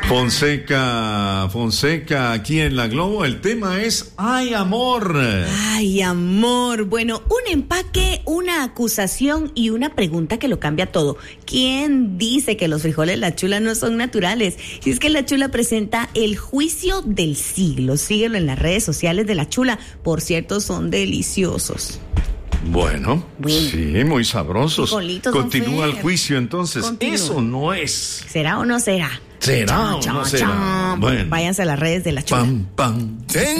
Fonseca, aquí en La Globo, el tema es ¡ay, amor! ¡Ay, amor! Bueno, un empaque, una acusación y una pregunta que lo cambia todo. ¿Quién dice que los frijoles La Chula no son naturales? Si es que La Chula presenta el juicio del siglo. Síguelo en las redes sociales de La Chula. Por cierto, son deliciosos. Bueno, sí, muy sabrosos. Continúa el juicio entonces. Continúa. Eso no es. ¿Será o no será? ¿Será o no será? Bueno. Váyanse a las redes de La Chula. Pam, pam.